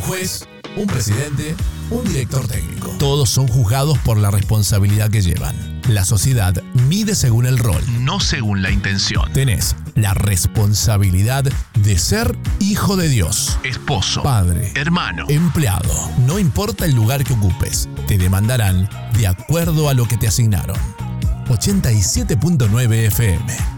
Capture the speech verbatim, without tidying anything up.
juez, un presidente, un director técnico. Todos son juzgados por la responsabilidad que llevan. La sociedad mide según el rol, no según la intención. Tenés la responsabilidad de ser hijo de Dios, esposo, padre, hermano, empleado. No importa el lugar que ocupes, te demandarán de acuerdo a lo que te asignaron. ochenta y siete punto nueve F M